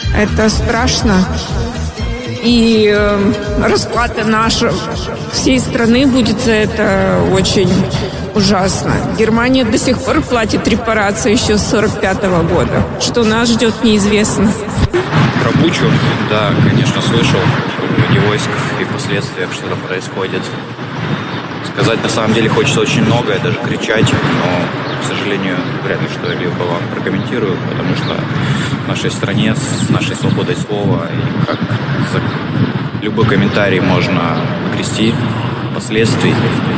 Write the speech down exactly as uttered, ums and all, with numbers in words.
Это страшно. И э, расплата наша всей страны будет за это очень ужасно. Германия до сих пор платит репарации еще с сорок пятого года. Что нас ждет, неизвестно. Про Бучу, да, конечно, слышал. В ходе войск и впоследствии что-то происходит. Сказать на самом деле хочется очень многое, даже кричать, но, к сожалению, вряд ли что-либо вам прокомментирую, потому что в нашей стране с нашей свободой слова и как за любой комментарий можно огрести последствий.